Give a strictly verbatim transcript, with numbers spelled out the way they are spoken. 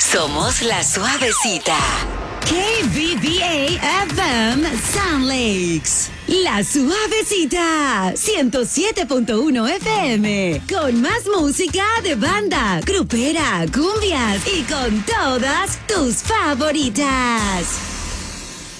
Somos la suavecita. K B B A F M Sound Lakes. La suavecita. ciento siete punto uno F M. Con más música de banda, grupera, cumbias y con todas tus favoritas.